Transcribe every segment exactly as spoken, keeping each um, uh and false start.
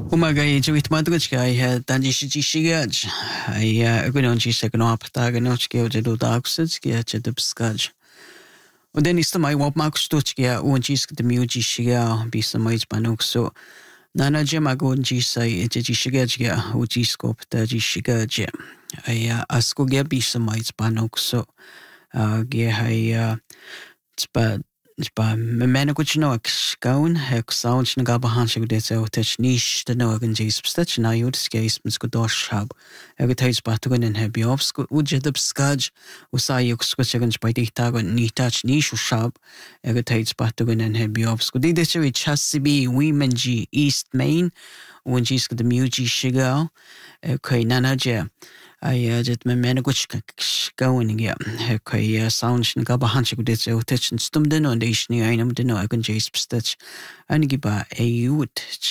Umaga jawit madrugka ai tanji shiji shigaj ai agunon ji sekno aptaganoch ke ojedo dagsets ke chedubskaj. Und dann ist mai wop makstutch ke un ji sk de miuji shiga bisa mai spanok so nana jema gon ji sai ji shigaj ke uji skop ta ji shigaj ai asko ge bisa mai spanok so ge ai spa Spa mena kuchno akskaun hek sound na gabahan sig det so tech nish de no gan jes stach na yud skes mis go dosh hab er getays batugen en heb yobs uje de skaj usa yuk skachegen bei dich tag und ni touch nish shab er getays batugen en heb yobs go de de chasibi women g east main un jes de muji shiga kai nanaje ai jet me mena kuch going ja kai sound na gabahan sig det so tech stum den und ich nie einem den organ jes stach einige ba ayut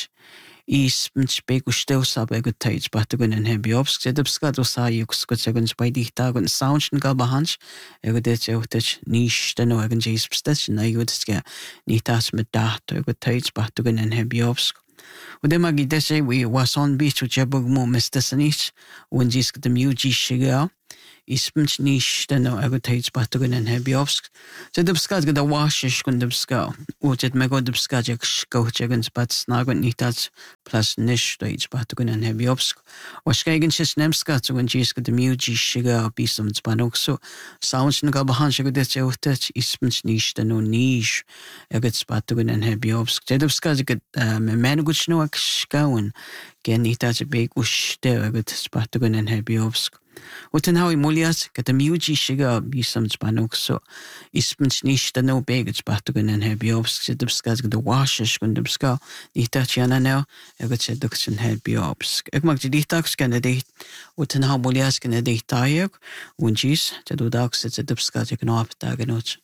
is mit speko stos aber geteilt batugen en heb jobs gedubskat osa yuk skachegen bei dich tag und sound na gabahan er det so tech nish den organ jes stach na yut ske ni tas mit dacht geteilt batugen en heb jobs Und dann mag ich das sagen, wie was on beach und ich mo mister Sanich und ich de muji shiga is mich nicht dann agitates batugen en hebiovsk so dubskat gada washish kun dubska ujet mego dubska jak go chegens bat snagon nicht das plus nish stage batugen en hebiovsk was gegen chis nemska so und ich de muji shiga bisum spanok so sounds na gabahan shiga det utet is mich nicht dann nish agits batugen en hebiovsk dubska gad men gut no akskaun gen nicht das big uste agits batugen en hebiovsk Und dann habe ich Molias, que the muji shiga bisam spanok so ismens nicht da no begets batugen en hebiobs sedubskas the washish kundubska ich dachte ja na er wird seduction hebiobs ich mag die tags gerne dich und dann habe Molias gerne dich tag und jis der du dags sedubskas ich noch da genutzt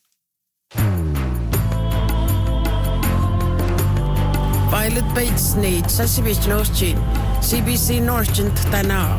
Violet Bates need sasibich loschin C B C Northern Tanao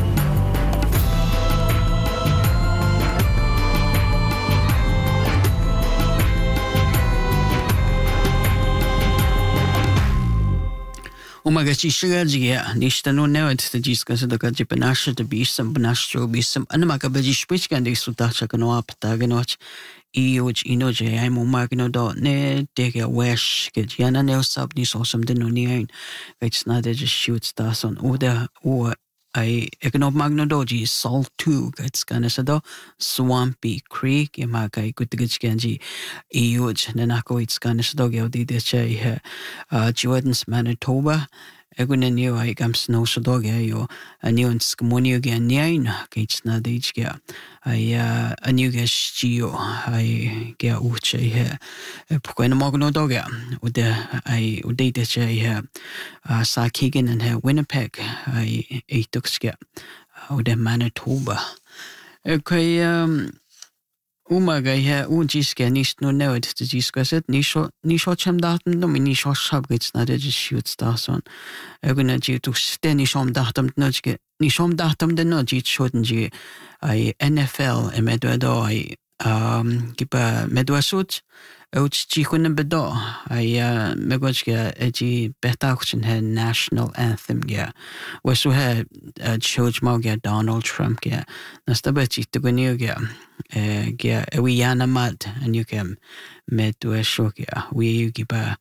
Umaga ci shirajia nishta no newet te jiska se doka je penashe te bisam penashe bisam anamaga beji spichkan de sutacha kano apta genoch i uj inoje ai mo magno do ne dege wesh ke jana ne sab ni so som de no ni ein it's not de just shoots das on oder o ai ekno magno doji salt two gets kana sa do swampy creek e magai gutgich ganji i uj ne nako it's kana sa do ge di de che uh Jordan's Manitoba Egun new I am snow so dog yo a new and scamonio again nine gates na de ge I a new gas geo I ge uche he pokoina magno dog ya with the I udate che he sa kigen and he Winnipeg I eight ge o de Manitoba okay um Umaga he unjiske nicht nur newt de jiskaset nisho nisho cham datum no nisho shabgits na de shoots das on eguna ji tu steni shom datum nojge nishom datum de no ji shoden ji I N F L e medwedo I um giba medwasut Ouch ji khun bedo I megojge e ji betachchen he national anthem ge wasu he choj moge Donald Trump ge nastabeti tugni ge e ge we yana mat and you can medwe shoge we giba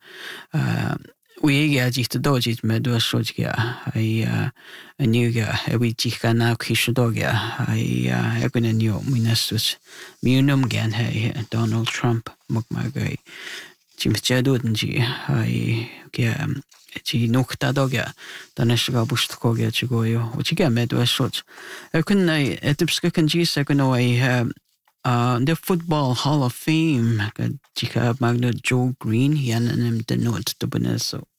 we ge ji to doji medwe shoge I a new ge we ji kana kishoge I e gonna new minasus munum gen he Donald Trump Mugmagai Chimchadunji I get Chi Nukta Doga, Daneshga Bushkoga Chigoyo, which again met was short. I couldn't I at the Skakanji second away have uh the Football Hall of Fame, Chika Magna Joe Green, Yan and him the note to Benesso.